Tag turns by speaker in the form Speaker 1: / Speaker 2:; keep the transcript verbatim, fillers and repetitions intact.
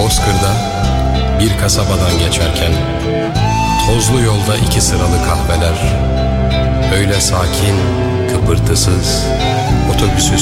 Speaker 1: Bozkır'da bir kasabadan geçerken tozlu yolda iki sıralı kahveler, öyle sakin, kıpırtısız, otobüsü